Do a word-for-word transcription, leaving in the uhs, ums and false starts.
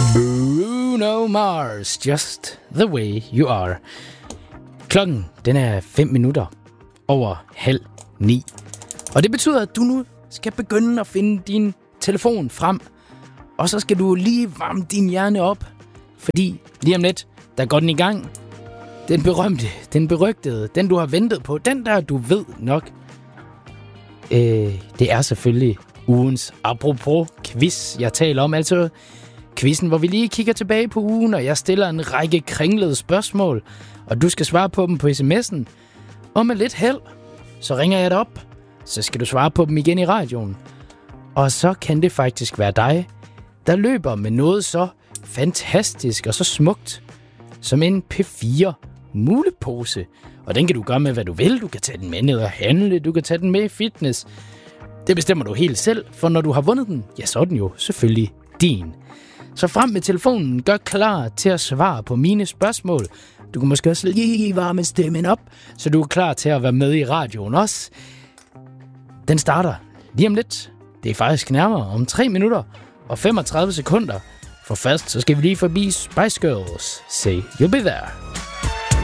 Bruno Mars, Just the Way You Are. Klokken, den er fem minutter over halv ni. Og det betyder, at du nu skal begynde at finde din telefon frem. Og så skal du lige varme din hjerne op. Fordi lige om lidt, der går den i gang. Den berømte, den berygtede, den du har ventet på, den der du ved nok. Øh, det er selvfølgelig ugens apropos quiz, jeg taler om. Altså quizzen, hvor vi lige kigger tilbage på ugen, og jeg stiller en række kringlede spørgsmål. Og du skal svare på dem på sms'en. Og med lidt held, så ringer jeg dig op. Så skal du svare på dem igen i radioen. Og så kan det faktisk være dig, der løber med noget så fantastisk og så smukt som en P fire mulepose. Og den kan du gøre med, hvad du vil. Du kan tage den med ned og handle. Du kan tage den med i fitness. Det bestemmer du helt selv, for når du har vundet den, ja, så er den jo selvfølgelig din. Så frem med telefonen, gør klar til at svare på mine spørgsmål. Du kan måske også lige varme stemmen op, så du er klar til at være med i radioen også. Den starter lige om lidt. Det er faktisk nærmere om tre minutter og femogtredive sekunder. For først, så skal vi lige forbi Spice Girls. Say You'll Be There.